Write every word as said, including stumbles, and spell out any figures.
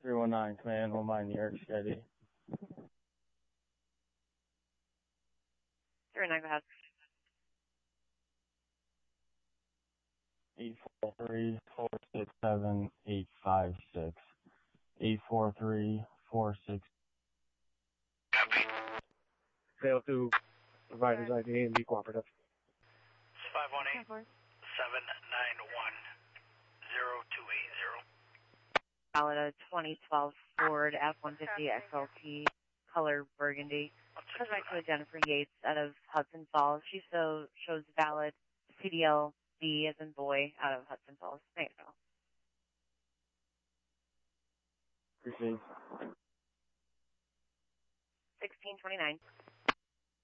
three one nine, command, hold my New York steady. three one nine, go ahead. eight four three, four six seven, eight five six. eight four three, four six. Copy. Fail to provide his I D and be cooperative. five one eight, seven nine one, zero two eight zero. Valid a twenty twelve Ford F one fifty X L T, color burgundy. Suspect to Jennifer Yates out of Hudson Falls. She so shows valid C D L B as in boy out of Hudson Falls. Thanks, Al. Proceed. sixteen twenty-nine.